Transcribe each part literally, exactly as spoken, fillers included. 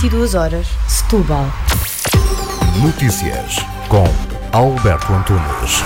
vinte e duas horas, Setúbal. Notícias com Alberto Antunes.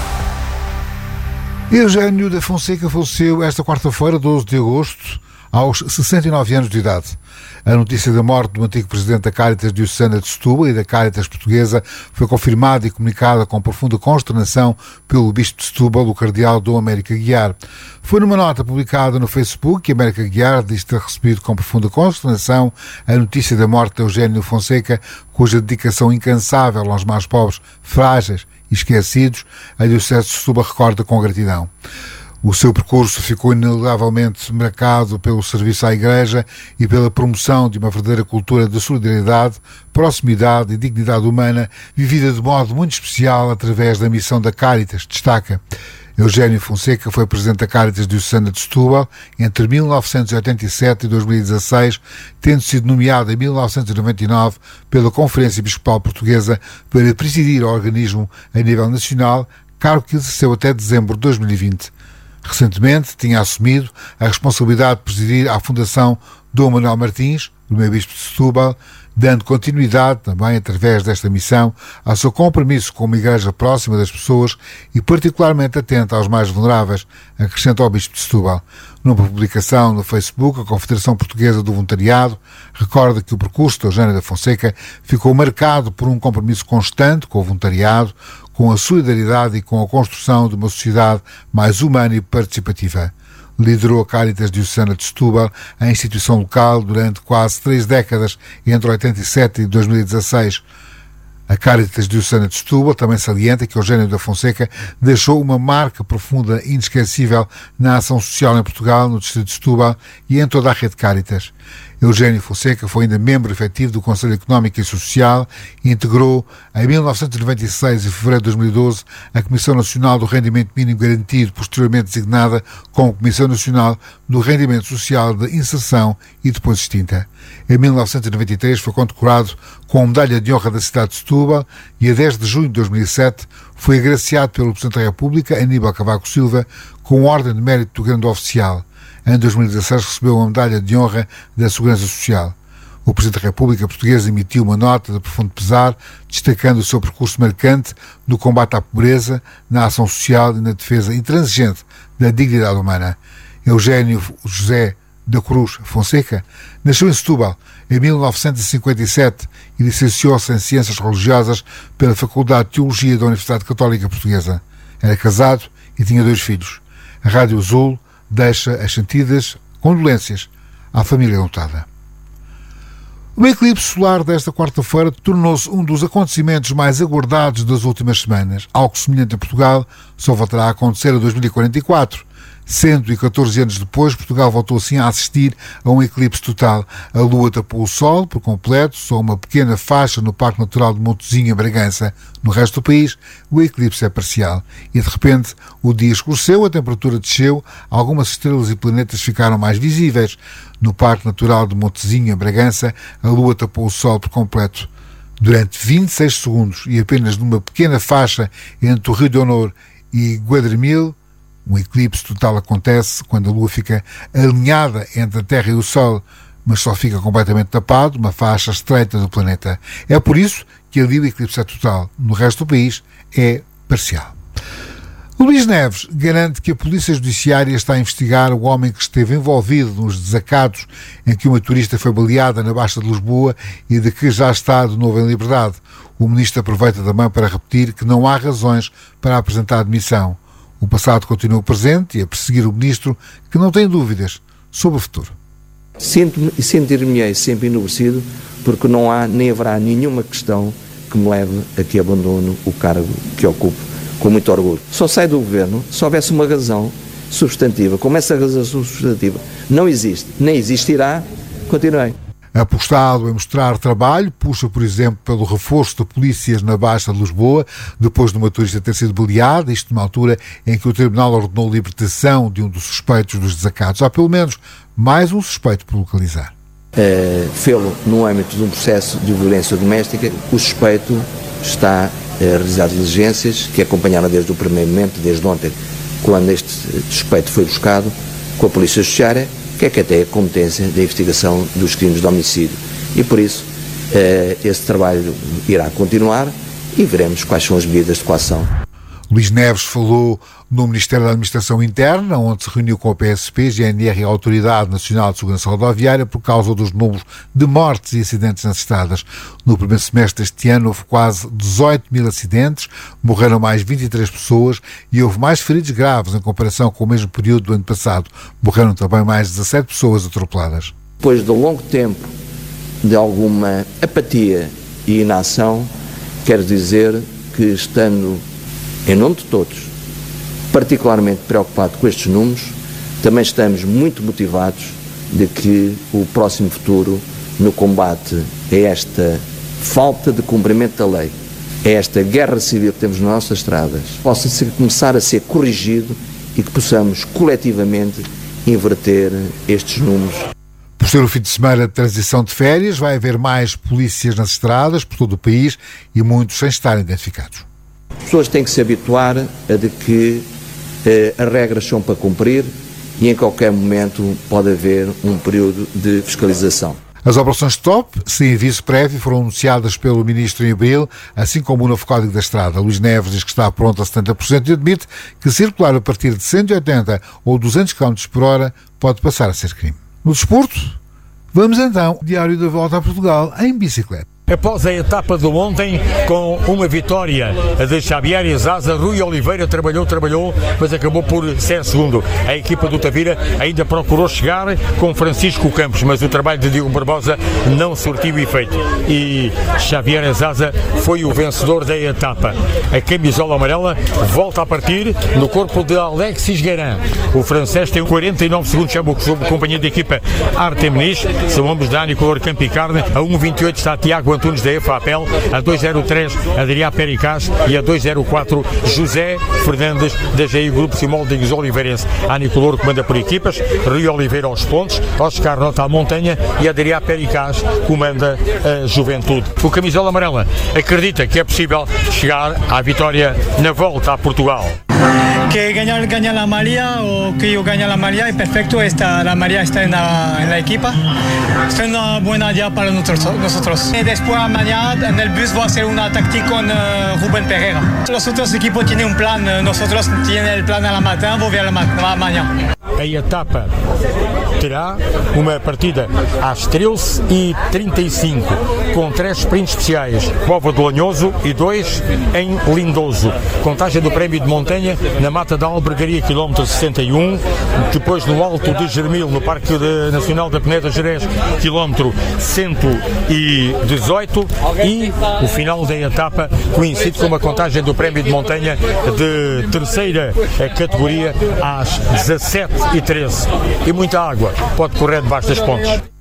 Eugênio da Fonseca faleceu esta quarta-feira, doze de agosto, aos sessenta e nove anos de idade. A notícia da morte do antigo presidente da Cáritas Diocesana de Setúbal e da Cáritas Portuguesa foi confirmada e comunicada com profunda consternação pelo bispo de Setúbal, o cardeal Dom Américo Aguiar. Foi numa nota publicada no Facebook que Américo Aguiar diz ter recebido com profunda consternação a notícia da morte de Eugênio Fonseca, cuja dedicação incansável aos mais pobres, frágeis e esquecidos, a Diocese de Setúbal recorda com gratidão. O seu percurso ficou inegavelmente marcado pelo serviço à Igreja e pela promoção de uma verdadeira cultura de solidariedade, proximidade e dignidade humana, vivida de modo muito especial através da missão da Cáritas, destaca. Eugênio Fonseca foi presidente da Cáritas Diocesana de Setúbal entre mil novecentos e oitenta e sete e dois mil e dezasseis, tendo sido nomeado em mil novecentos e noventa e nove pela Conferência Episcopal Portuguesa para presidir o organismo a nível nacional, cargo que exerceu até dezembro de dois mil e vinte. Recentemente tinha assumido a responsabilidade de presidir a Fundação Dom Manuel Martins, primeiro bispo de Setúbal, dando continuidade também através desta missão ao seu compromisso com uma igreja próxima das pessoas e particularmente atenta aos mais vulneráveis, acrescenta o bispo de Setúbal. Numa publicação no Facebook, a Confederação Portuguesa do Voluntariado recorda que o percurso de Eugênio da Fonseca ficou marcado por um compromisso constante com o voluntariado, com a solidariedade e com a construção de uma sociedade mais humana e participativa. Liderou a Cáritas Diocesana de Setúbal, a instituição local, durante quase três décadas, entre oitenta e sete e dois mil e dezasseis. A Cáritas Diocesana de Setúbal também salienta que Eugênio da Fonseca deixou uma marca profunda e inesquecível na ação social em Portugal, no distrito de Setúbal e em toda a rede Cáritas. Eugênio Fonseca foi ainda membro efetivo do Conselho Económico e Social e integrou, em mil novecentos e noventa e seis e fevereiro de dois mil e doze, a Comissão Nacional do Rendimento Mínimo Garantido, posteriormente designada como Comissão Nacional do Rendimento Social de Inserção e depois extinta. Em mil novecentos e noventa e três foi condecorado com a Medalha de Honra da cidade de Setúbal e a dez de junho de dois mil e sete foi agraciado pelo Presidente da República, Aníbal Cavaco Silva, com a Ordem de Mérito do Grande Oficial. Em dois mil e dezasseis recebeu uma medalha de honra da Segurança Social. O Presidente da República Portuguesa emitiu uma nota de profundo pesar, destacando o seu percurso marcante no combate à pobreza, na ação social e na defesa intransigente da dignidade humana. Eugênio José da Cruz Fonseca nasceu em Setúbal em mil novecentos e cinquenta e sete e licenciou-se em Ciências Religiosas pela Faculdade de Teologia da Universidade Católica Portuguesa. Era casado e tinha dois filhos. A Rádio Azul deixa as sentidas condolências à família lutada. O eclipse solar desta quarta-feira tornou-se um dos acontecimentos mais aguardados das últimas semanas. Algo semelhante em Portugal só voltará a acontecer em dois mil e quarenta e quatro. cento e catorze anos depois, Portugal voltou assim a assistir a um eclipse total. A Lua tapou o Sol por completo, só uma pequena faixa no Parque Natural de Montezinho, em Bragança. No resto do país, o eclipse é parcial. E, de repente, o dia escureceu, a temperatura desceu, algumas estrelas e planetas ficaram mais visíveis. No Parque Natural de Montezinho, em Bragança, a Lua tapou o Sol por completo. Durante vinte e seis segundos e apenas numa pequena faixa entre o Rio de Honor e Guadramil, um eclipse total acontece quando a Lua fica alinhada entre a Terra e o Sol, mas só fica completamente tapado, uma faixa estreita do planeta. É por isso que ali o eclipse é total. No resto do país é parcial. Luís Neves garante que a Polícia Judiciária está a investigar o homem que esteve envolvido nos desacatos em que uma turista foi baleada na Baixa de Lisboa e de que já está de novo em liberdade. O ministro aproveita também para repetir que não há razões para apresentar admissão. O passado continua presente e a perseguir o ministro, que não tem dúvidas sobre o futuro. Sinto-me e sentir-me-ei sempre enobrecido, porque não há nem haverá nenhuma questão que me leve a que abandono o cargo que ocupo com muito orgulho. Só saio do governo se houvesse uma razão substantiva. Como essa razão substantiva não existe, nem existirá, continuei. Apostado em mostrar trabalho, puxa, por exemplo, pelo reforço de polícias na Baixa de Lisboa, depois de uma turista ter sido baleada, isto numa altura em que o Tribunal ordenou a libertação de um dos suspeitos dos desacatos. Há pelo menos mais um suspeito por localizar. Uh, fê-lo no âmbito de um processo de violência doméstica, o suspeito está a realizar diligências que acompanharam desde o primeiro momento, desde ontem, quando este suspeito foi buscado, com a Polícia Judiciária, que é que até a competência da investigação dos crimes de homicídio. E por isso, eh, esse trabalho irá continuar e veremos quais são as medidas de coação. Luís Neves falou no Ministério da Administração Interna, onde se reuniu com a P S P, G N R e a Autoridade Nacional de Segurança Rodoviária por causa dos números de mortes e acidentes nas estradas. No primeiro semestre deste ano houve quase dezoito mil acidentes, morreram mais vinte e três pessoas e houve mais feridos graves em comparação com o mesmo período do ano passado. Morreram também mais dezassete pessoas atropeladas. Depois de longo tempo de alguma apatia e inação, quero dizer que, estando em nome de todos, particularmente preocupado com estes números, também estamos muito motivados de que o próximo futuro, no combate a esta falta de cumprimento da lei, a esta guerra civil que temos nas nossas estradas, possa ser, começar a ser corrigido e que possamos coletivamente inverter estes números. Por ser o fim de semana de transição de férias, vai haver mais polícias nas estradas por todo o país e muitos sem estarem identificados. As pessoas têm que se habituar a de que eh, as regras são para cumprir e em qualquer momento pode haver um período de fiscalização. As operações stop, sem aviso prévio, foram anunciadas pelo Ministro em abril, assim como o novo Código da Estrada. Luís Neves diz que está pronto a setenta por cento e admite que circular a partir de cento e oitenta ou duzentos quilómetros por hora pode passar a ser crime. No desporto, vamos então ao Diário da Volta a Portugal em bicicleta. Após a etapa de ontem, com uma vitória de Xavier Zaza, Rui Oliveira trabalhou, trabalhou, mas acabou por ser segundo. A equipa do Tavira ainda procurou chegar com Francisco Campos, mas o trabalho de Diogo Barbosa não surtiu efeito. E Xavier Zaza foi o vencedor da etapa. A camisola amarela volta a partir no corpo de Alexis Guerin. O francês tem quarenta e nove segundos, chama sob companhia da equipa Artemnis. São ambos da Anicolor Campo e Carne. A um vinte e oito está Tiago Antunes da EFAPEL, a dois zero três Adriá Pericás e a dois zero quatro José Fernandes da G I Grupo Simoldings Oliveirense. A Anicolor comanda por equipas, Rui Oliveira aos pontos, Oscar Nota à Montanha e Adriá Pericás comanda a Juventude. O camisola amarela acredita que é possível chegar à vitória na volta a Portugal. Que ganar, ganar la María o que yo gane la María es perfecto, esta, la María está en la, en la equipa. Es una buena día para nosotros. Y después mañana en el bus va a ser una táctica con uh, Rubén Pereira. Los otros equipos tienen un plan, nosotros tenemos el plan a la mañana, vou ver la, la mañana. A etapa terá uma partida às treze e trinta e cinco, com três sprints especiais, Póvoa de Lanhoso e dois em Lindoso. Contagem do prémio de montanha na Mata da Albergaria, quilómetro sessenta e um, depois no Alto de Germil, no Parque de, Nacional da Peneda Gerês, quilómetro cento e dezoito, e o final da etapa coincide com uma contagem do prémio de montanha de terceira categoria às dezassete e treze. E muita água pode correr debaixo das pontes.